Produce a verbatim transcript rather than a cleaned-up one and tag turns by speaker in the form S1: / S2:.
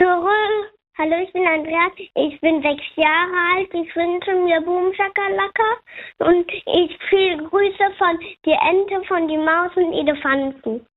S1: Zurück. Hallo, ich bin Andreas. Ich bin sechs Jahre alt. Ich wünsche mir Boom Shakalaka und ich viele Grüße von die Ente, von die Maus und Elefanten.